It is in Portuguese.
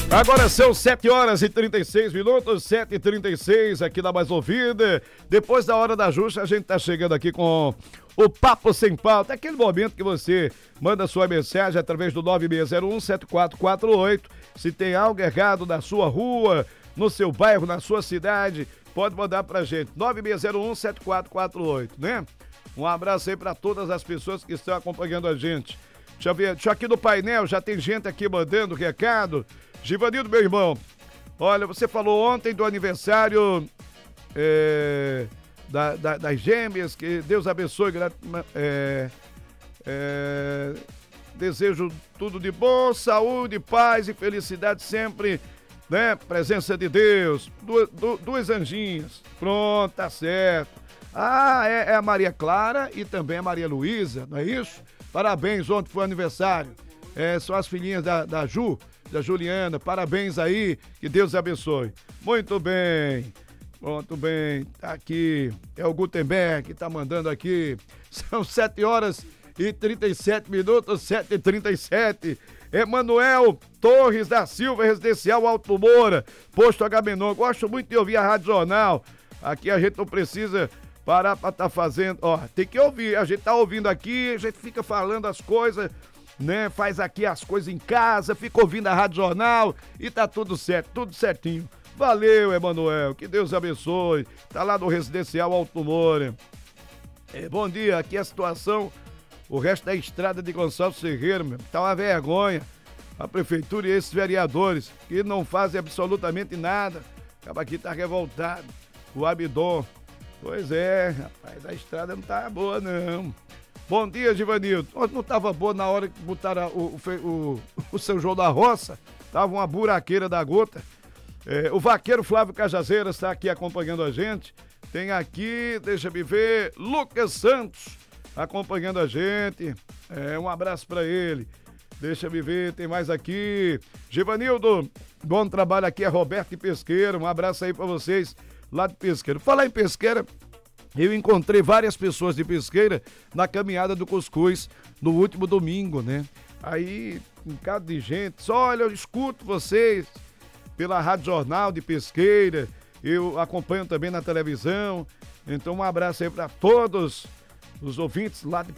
Agora são 7h36, 7h36 aqui na Mais Ouvida. Depois da hora da justa, a gente tá chegando aqui com o Papo Sem Pauta. Aquele momento que você manda sua mensagem através do 9601-7448. Se tem algo errado na sua rua, no seu bairro, na sua cidade, pode mandar pra gente. 9601-7448, né? Um abraço aí pra todas as pessoas que estão acompanhando a gente. Deixa eu ver, aqui no painel, já tem gente aqui mandando recado. Givanildo, meu irmão, olha, você falou ontem do aniversário das gêmeas, que Deus abençoe, desejo tudo de bom, saúde, paz e felicidade sempre, né? Presença de Deus, duas anjinhas, pronto, tá certo. É a Maria Clara e também a Maria Luísa, não é isso? Parabéns, ontem foi aniversário, são as filhinhas da Juliana, parabéns aí, que Deus abençoe. Muito bem, tá aqui, é o Gutenberg que tá mandando aqui, são 7h37, 7h37. Emanuel Torres da Silva, residencial Alto Moura, posto Agamenon. Gosto muito de ouvir a Rádio Jornal, aqui a gente não precisa parar pra tá fazendo, tem que ouvir, a gente tá ouvindo aqui, a gente fica falando as coisas, né, faz aqui as coisas em casa, fica ouvindo a Rádio Jornal e tá tudo certo, tudo certinho. Valeu, Emanuel, que Deus abençoe, tá lá no residencial Alto Moura. Bom dia, aqui é a situação, o resto da estrada de Gonçalves Ferreira, tá uma vergonha, a prefeitura e esses vereadores que não fazem absolutamente nada, acaba aqui tá revoltado, o Abidon, pois é, rapaz, a estrada não tá boa não. Bom dia, Givanildo. Não tava boa na hora que botaram o São João da Roça? Tava uma buraqueira da gota. O vaqueiro Flávio Cajazeiras está aqui acompanhando a gente. Tem aqui, deixa eu ver, Lucas Santos acompanhando a gente. Um abraço para ele. Deixa eu ver, tem mais aqui. Givanildo, bom trabalho aqui, é Roberto de Pesqueira. Um abraço aí para vocês lá de Pesqueira. Falar em Pesqueira, eu encontrei várias pessoas de Pesqueira na caminhada do Cuscuz no último domingo, né? Aí, um bocado de gente, só olha, eu escuto vocês pela Rádio Jornal de Pesqueira, eu acompanho também na televisão, então um abraço aí para todos os ouvintes lá de